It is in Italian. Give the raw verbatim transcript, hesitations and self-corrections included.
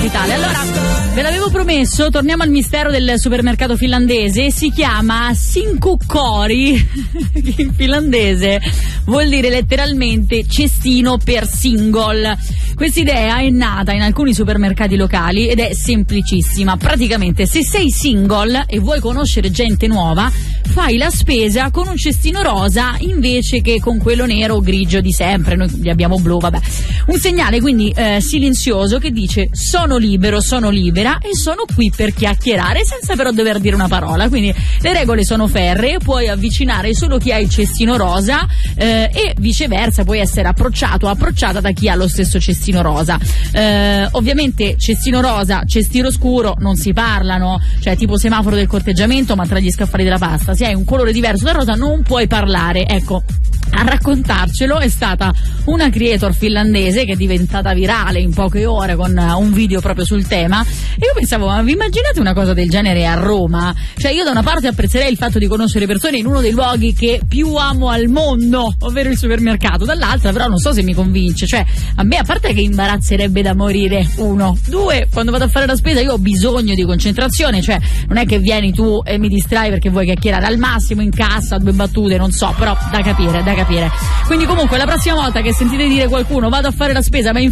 digitale. Allora, ve l'avevo promesso, torniamo al mistero del supermercato finlandese. Si chiama Sinkukori, che in finlandese vuol dire letteralmente cestino per single. Questa idea è nata in alcuni supermercati locali ed è semplicissima. Praticamente, se sei single e vuoi conoscere gente nuova, fai la spesa con un cestino rosa invece che con quello nero o grigio di sempre. Noi li abbiamo blu, vabbè. Un segnale quindi eh, silenzioso che dice: sono libero, sono libera e sono qui per chiacchierare, senza però dover dire una parola. Quindi le regole sono ferree, puoi avvicinare solo chi ha il cestino rosa eh, e viceversa, puoi essere approcciato o approcciata da chi ha lo stesso cestino rosa. Eh, ovviamente cestino rosa, cestino scuro non si parlano, cioè tipo semaforo del corteggiamento ma tra gli scaffali della pasta. Se hai un colore diverso da rosa non puoi parlare. Ecco, a raccontarcelo è stata una creator finlandese che è diventata virale in poche ore con un video proprio sul tema. E io pensavo, ma vi immaginate una cosa del genere a Roma? Cioè, io da una parte apprezzerei il fatto di conoscere persone in uno dei luoghi che più amo al mondo, ovvero il supermercato, dall'altra però non so se mi convince. Cioè, a me, a parte che imbarazzerebbe da morire, uno, due, quando vado a fare la spesa io ho bisogno di concentrazione, cioè non è che vieni tu e mi distrai perché vuoi chiacchierare, al massimo in cassa due battute, non so, però da capire, da capire. Quindi comunque la prossima volta che sentite dire qualcuno vado a fare la spesa ma in